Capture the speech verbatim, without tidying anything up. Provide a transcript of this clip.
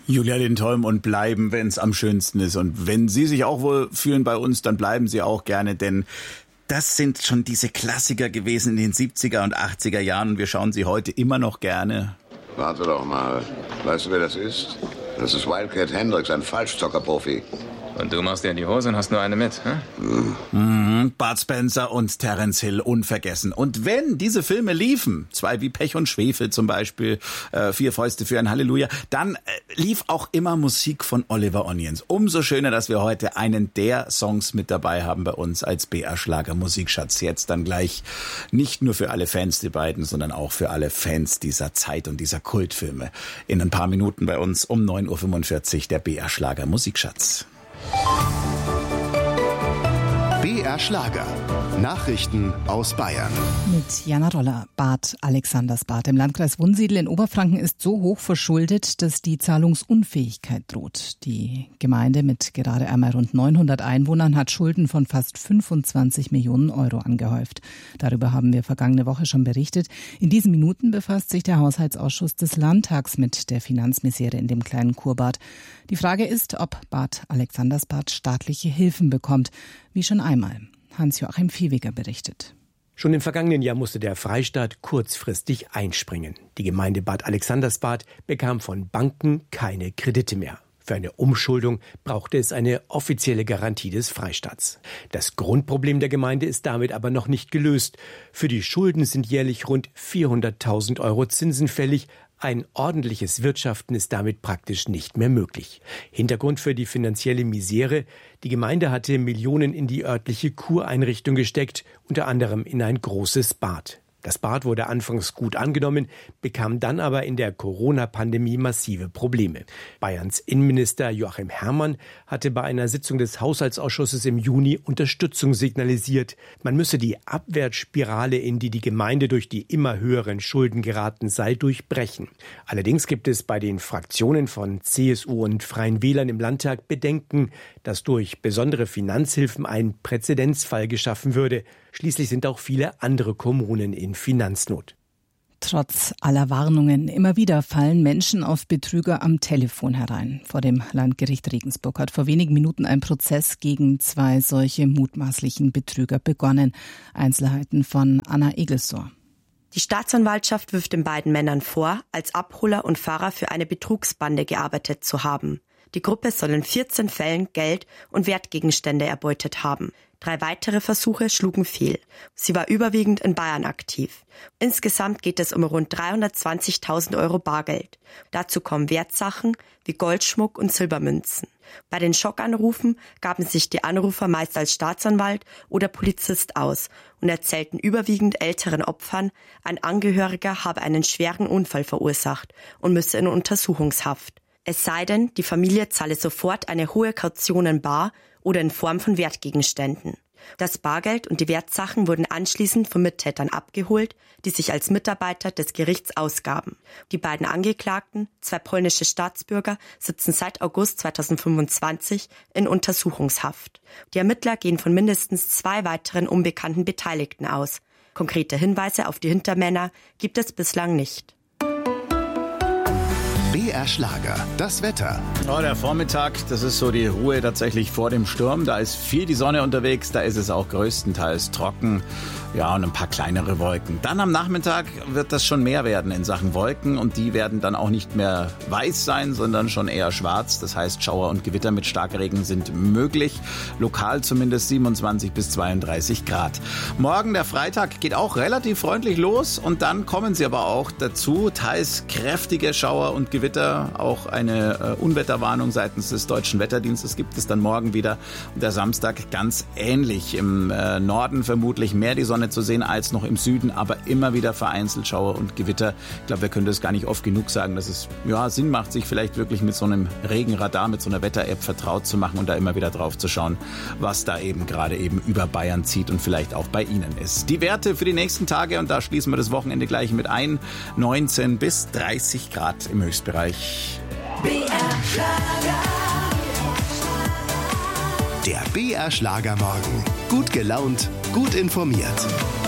Julia Lindholm und bleiben, wenn es am schönsten ist. Und wenn Sie sich auch wohl fühlen bei uns, dann bleiben Sie auch gerne, denn das sind schon diese Klassiker gewesen in den siebziger und achtziger Jahren und wir schauen sie heute immer noch gerne. Warte doch mal. Weißt du, wer das ist? Das ist Wildcat Hendricks, ein Falschzockerprofi. Und du machst dir in die Hose und hast nur eine mit, hä? Mhm. Mhm. Bud Spencer und Terence Hill, unvergessen. Und wenn diese Filme liefen, zwei wie Pech und Schwefel zum Beispiel, äh, Vier Fäuste für ein Halleluja, dann äh, lief auch immer Musik von Oliver Onions. Umso schöner, dass wir heute einen der Songs mit dabei haben bei uns als B R-Schlager Musikschatz. Jetzt dann gleich nicht nur für alle Fans, die beiden, sondern auch für alle Fans dieser Zeit und dieser Kultfilme. In ein paar Minuten bei uns um neun Uhr fünfundvierzig der B R-Schlager Musikschatz. B R Schlager. Nachrichten aus Bayern. Mit Jana Roller. Bad Alexandersbad im Landkreis Wunsiedel in Oberfranken ist so hoch verschuldet, dass die Zahlungsunfähigkeit droht. Die Gemeinde mit gerade einmal rund neunhundert Einwohnern hat Schulden von fast fünfundzwanzig Millionen Euro angehäuft. Darüber haben wir vergangene Woche schon berichtet. In diesen Minuten befasst sich der Haushaltsausschuss des Landtags mit der Finanzmisere in dem kleinen Kurbad. Die Frage ist, ob Bad Alexandersbad staatliche Hilfen bekommt, wie schon einmal. Hans-Joachim Viehweger berichtet. Schon im vergangenen Jahr musste der Freistaat kurzfristig einspringen. Die Gemeinde Bad Alexandersbad bekam von Banken keine Kredite mehr. Für eine Umschuldung brauchte es eine offizielle Garantie des Freistaats. Das Grundproblem der Gemeinde ist damit aber noch nicht gelöst. Für die Schulden sind jährlich rund vierhunderttausend Euro Zinsen fällig. Ein ordentliches Wirtschaften ist damit praktisch nicht mehr möglich. Hintergrund für die finanzielle Misere: Die Gemeinde hatte Millionen in die örtliche Kureinrichtung gesteckt, unter anderem in ein großes Bad. Das Bad wurde anfangs gut angenommen, bekam dann aber in der Corona-Pandemie massive Probleme. Bayerns Innenminister Joachim Herrmann hatte bei einer Sitzung des Haushaltsausschusses im Juni Unterstützung signalisiert. Man müsse die Abwärtsspirale, in die die Gemeinde durch die immer höheren Schulden geraten sei, durchbrechen. Allerdings gibt es bei den Fraktionen von C S U und Freien Wählern im Landtag Bedenken, dass durch besondere Finanzhilfen ein Präzedenzfall geschaffen würde. Schließlich sind auch viele andere Kommunen in Finanznot. Trotz aller Warnungen immer wieder fallen Menschen auf Betrüger am Telefon herein. Vor dem Landgericht Regensburg hat vor wenigen Minuten ein Prozess gegen zwei solche mutmaßlichen Betrüger begonnen. Einzelheiten von Anna Egelsor. Die Staatsanwaltschaft wirft den beiden Männern vor, als Abholer und Fahrer für eine Betrugsbande gearbeitet zu haben. Die Gruppe soll in vierzehn Fällen Geld und Wertgegenstände erbeutet haben. Drei weitere Versuche schlugen fehl. Sie war überwiegend in Bayern aktiv. Insgesamt geht es um rund dreihundertzwanzigtausend Euro Bargeld. Dazu kommen Wertsachen wie Goldschmuck und Silbermünzen. Bei den Schockanrufen gaben sich die Anrufer meist als Staatsanwalt oder Polizist aus und erzählten überwiegend älteren Opfern, ein Angehöriger habe einen schweren Unfall verursacht und müsse in Untersuchungshaft. Es sei denn, die Familie zahle sofort eine hohe Kaution in bar oder in Form von Wertgegenständen. Das Bargeld und die Wertsachen wurden anschließend von Mittätern abgeholt, die sich als Mitarbeiter des Gerichts ausgaben. Die beiden Angeklagten, zwei polnische Staatsbürger, sitzen seit August zweitausendfünfundzwanzig in Untersuchungshaft. Die Ermittler gehen von mindestens zwei weiteren unbekannten Beteiligten aus. Konkrete Hinweise auf die Hintermänner gibt es bislang nicht. B R Schlager, das Wetter. Oh, der Vormittag, das ist so die Ruhe tatsächlich vor dem Sturm. Da ist viel die Sonne unterwegs, da ist es auch größtenteils trocken. Ja, und ein paar kleinere Wolken. Dann am Nachmittag wird das schon mehr werden in Sachen Wolken und die werden dann auch nicht mehr weiß sein, sondern schon eher schwarz. Das heißt, Schauer und Gewitter mit Starkregen sind möglich. Lokal zumindest siebenundzwanzig bis zweiunddreißig Grad. Morgen, der Freitag, geht auch relativ freundlich los und dann kommen sie aber auch dazu. Teils kräftige Schauer und Gewitter, auch eine äh, Unwetterwarnung seitens des Deutschen Wetterdienstes gibt es dann morgen wieder. Und der Samstag ganz ähnlich. Im äh, Norden vermutlich mehr die Sonne zu sehen als noch im Süden, aber immer wieder vereinzelt Schauer und Gewitter. Ich glaube, wir können das gar nicht oft genug sagen, dass es ja Sinn macht, sich vielleicht wirklich mit so einem Regenradar, mit so einer Wetter-App vertraut zu machen und da immer wieder drauf zu schauen, was da eben gerade eben über Bayern zieht und vielleicht auch bei Ihnen ist. Die Werte für die nächsten Tage, und da schließen wir das Wochenende gleich mit ein, neunzehn bis dreißig Grad im Höchstbereich. B R Schlager. Der B R Schlager Morgen. Gut gelaunt, gut informiert.